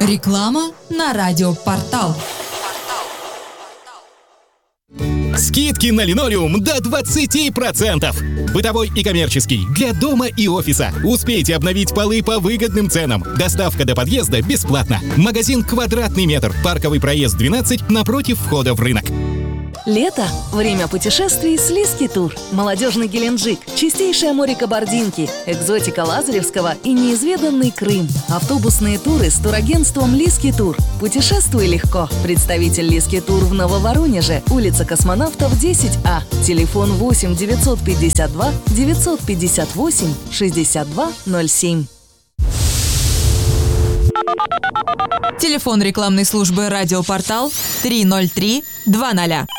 Реклама на радиопортал. Скидки на линолеум до 20%. Бытовой и коммерческий, для дома и офиса. Успейте обновить полы по выгодным ценам. Доставка до подъезда бесплатна. Магазин «Квадратный метр». Парковый проезд 12 напротив входа в рынок. Лето – время путешествий с Лиски Тур. Молодежный Геленджик, чистейшее море Кабардинки, экзотика Лазаревского и неизведанный Крым. Автобусные туры с турагентством Лиски Тур. Путешествуй легко. Представитель Лиски Тур в Нововоронеже, улица Космонавтов, 10А. Телефон 8 952 958 6207. Телефон рекламной службы «Радиопортал» 303 20.